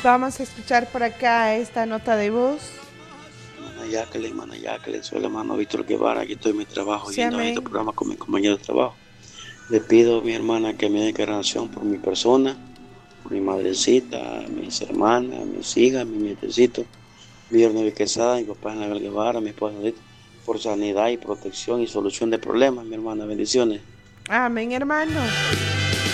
Vamos a escuchar por acá esta nota de voz. Hermana Jacqueline, soy el hermano Víctor Guevara, aquí estoy en mi trabajo, Sí, yendo a este amén. programa con mi compañero de trabajo. Le pido a mi hermana que me dé oración por mi persona, por mi madrecita, mis hermanas, mis hijas, mi nietecito, mi hermano Quesada, mi papá Anabel Guevara, mi esposa Rita, por sanidad y protección y solución de problemas, mi hermana, bendiciones. Amén, hermano.